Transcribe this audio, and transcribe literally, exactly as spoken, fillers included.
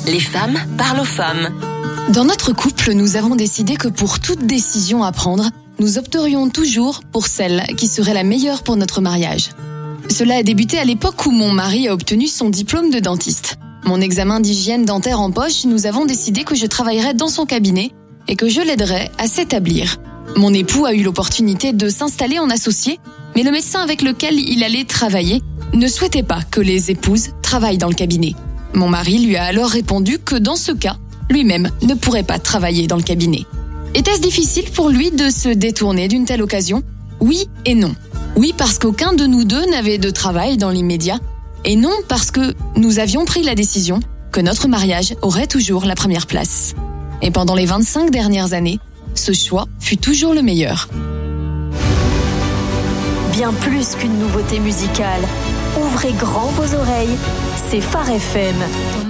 Les femmes parlent aux femmes. Dans notre couple, nous avons décidé que pour toute décision à prendre, nous opterions toujours pour celle qui serait la meilleure pour notre mariage. Cela a débuté à l'époque où mon mari a obtenu son diplôme de dentiste. Mon examen d'hygiène dentaire en poche, nous avons décidé que je travaillerais dans son cabinet et que je l'aiderais à s'établir. Mon époux a eu l'opportunité de s'installer en associé, mais le médecin avec lequel il allait travailler ne souhaitait pas que les épouses travaillent dans le cabinet. Mon mari lui a alors répondu que dans ce cas, lui-même ne pourrait pas travailler dans le cabinet. Était-ce difficile pour lui de se détourner d'une telle occasion ? Oui et non. Oui, parce qu'aucun de nous deux n'avait de travail dans l'immédiat, et non parce que nous avions pris la décision que notre mariage aurait toujours la première place. Et pendant les vingt-cinq dernières années, ce choix fut toujours le meilleur. Bien plus qu'une nouveauté musicale. Ouvrez grand vos oreilles, c'est Phare F M.